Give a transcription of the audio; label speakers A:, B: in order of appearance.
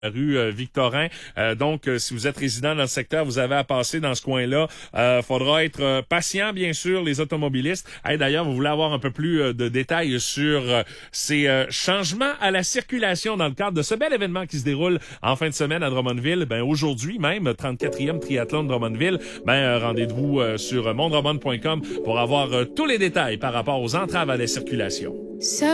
A: rue Victorin. Donc, si vous êtes résident dans le secteur, vous avez à passer dans ce coin-là. Faudra être patient, bien sûr, les automobilistes. Hey, d'ailleurs, vous voulez avoir un peu plus de détails sur ces changements à la circulation dans le cadre de ce bel événement qui se déroule en fin de semaine à Drummondville. Ben aujourd'hui même, 34e triathlon de Drummondville. Rendez-vous sur mondrommond.com pour avoir tous les détails par rapport aux entraves à la circulation.